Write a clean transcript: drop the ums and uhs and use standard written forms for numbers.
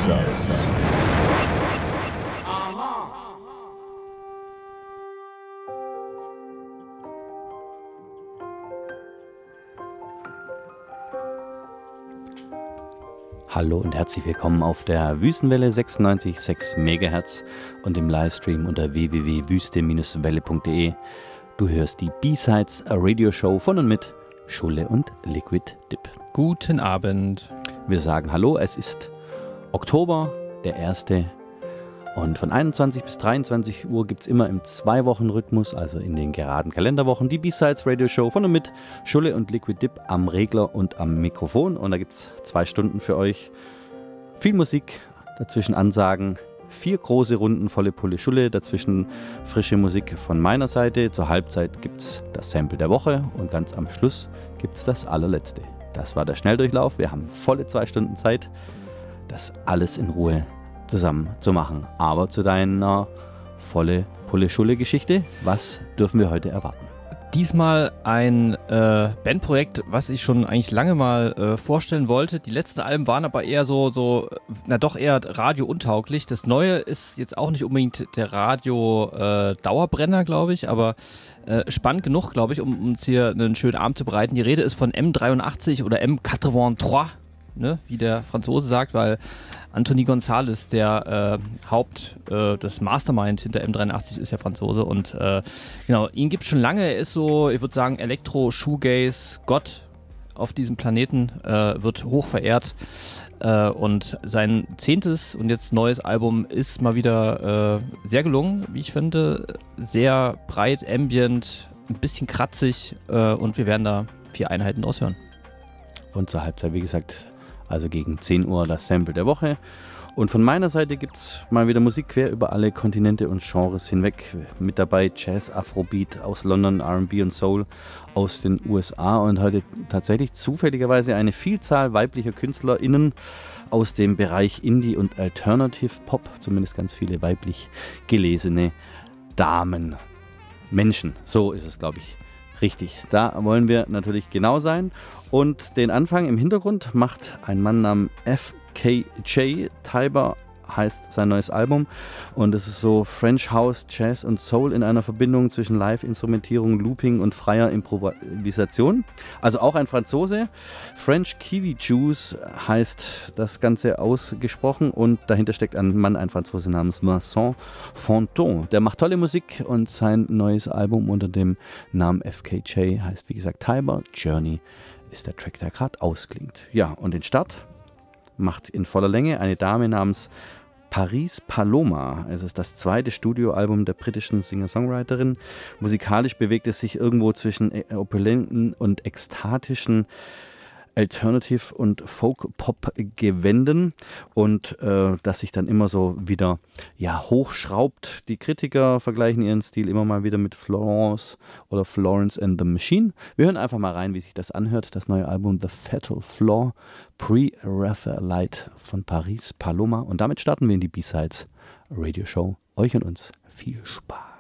Hallo und herzlich willkommen auf der Wüstenwelle 96,6 MHz und im Livestream unter www.wüste-welle.de. Du hörst die B-Sides Radio Show von und mit Schulle und Liquid Dip. Guten Abend. Wir sagen Hallo, es ist Oktober, der 1. Und von 21 bis 23 Uhr gibt es immer im 2-Wochen-Rhythmus, also in den geraden Kalenderwochen, die B-Sides Radio Show von und mit Schulle und Liquid Dip am Regler und am Mikrofon. Und da gibt es 2 Stunden für euch. Viel Musik, dazwischen Ansagen, 4 große Runden volle Pulle Schulle, dazwischen frische Musik von meiner Seite. Zur Halbzeit gibt es das Sample der Woche und ganz am Schluss gibt es das allerletzte. Das war der Schnelldurchlauf. Wir haben volle 2 Stunden Zeit, das alles in Ruhe zusammen zu machen. Aber zu deiner volle Pulle-Schulle-Geschichte, was dürfen wir heute erwarten? Diesmal ein Bandprojekt, was ich schon eigentlich lange mal vorstellen wollte. Die letzten Alben waren aber eher doch eher radiountauglich. Das Neue ist jetzt auch nicht unbedingt der Radio-Dauerbrenner, glaube ich, aber spannend genug, glaube ich, um uns hier einen schönen Abend zu bereiten. Die Rede ist von M83 oder M83, ne, wie der Franzose sagt, weil Anthony Gonzalez, der das Mastermind hinter M83 ist ja Franzose und genau, ihn gibt es schon lange. Er ist so, ich würde sagen, Elektro-Shoegaze-Gott auf diesem Planeten, wird hoch verehrt und sein 10. und jetzt neues Album ist mal wieder sehr gelungen, wie ich finde. Sehr breit, ambient, ein bisschen kratzig und wir werden da 4 Einheiten draus hören. Und zur Halbzeit, wie gesagt, also gegen 10 Uhr das Sample der Woche. Und von meiner Seite gibt es mal wieder Musik quer über alle Kontinente und Genres hinweg. Mit dabei Jazz, Afrobeat aus London, R&B und Soul aus den USA und heute tatsächlich zufälligerweise eine Vielzahl weiblicher KünstlerInnen aus dem Bereich Indie und Alternative Pop. Zumindest ganz viele weiblich gelesene Damen. Menschen, so ist es, glaube ich. Richtig, da wollen wir natürlich genau sein. Und den Anfang im Hintergrund macht ein Mann namens FKJ. Tiber heißt sein neues Album. Und es ist so French House, Jazz und Soul in einer Verbindung zwischen Live-Instrumentierung, Looping und freier Improvisation. Also auch ein Franzose. French Kiwi Juice heißt das Ganze ausgesprochen. Und dahinter steckt ein Mann, ein Franzose namens Vincent Fonton. Der macht tolle Musik und sein neues Album unter dem Namen FKJ heißt, wie gesagt, Tiber. Journey ist der Track, der gerade ausklingt. Ja, und den Start macht in voller Länge eine Dame namens Paris Paloma. Es ist das 2. Studioalbum der britischen Singer-Songwriterin. Musikalisch bewegt es sich irgendwo zwischen opulenten und ekstatischen Alternative- und Folk-Pop-Gewänden und das sich dann immer so wieder hochschraubt. Die Kritiker vergleichen ihren Stil immer mal wieder mit Florence oder Florence and the Machine. Wir hören einfach mal rein, wie sich das anhört. Das neue Album The Fatal Flaw, Pre-Raphaelite von Paris Paloma. Und damit starten wir in die B-Sides Radio Show. Euch und uns viel Spaß.